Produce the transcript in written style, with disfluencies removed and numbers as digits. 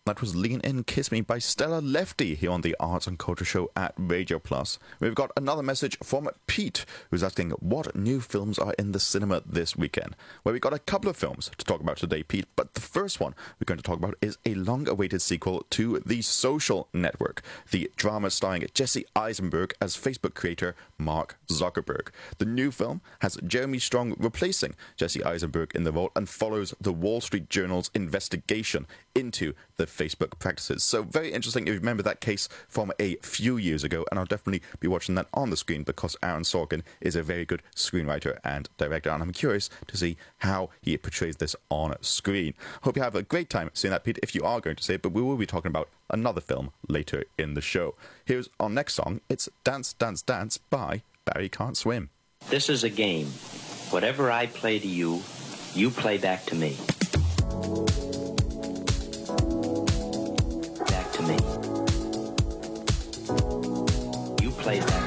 That was Lean In, Kiss Me by Stella Lefty here on the Arts and Culture Show at Radio Plus. We've got another message from Pete, who's asking what new films are in the cinema this weekend. Well, we've got a couple of films to talk about today, Pete, but the first one we're going to talk about is a long-awaited sequel to The Social Network, the drama starring Jesse Eisenberg as Facebook creator Mark Zuckerberg. The new film has Jeremy Strong replacing Jesse Eisenberg in the role and follows the Wall Street Journal's investigation into the Facebook practices. So very interesting if you remember that case from a few years ago, and I'll definitely be watching that on the screen because Aaron Sorkin is a very good screenwriter and director, and I'm curious to see how he portrays this on screen. Hope you have a great time seeing that, Pete, if you are going to see it, but we will be talking about another film later in the show. Here's our next song. It's Dance, Dance, Dance by Barry Can't Swim. This is a game. Whatever I play to you, you play back to me. Back to me. You play back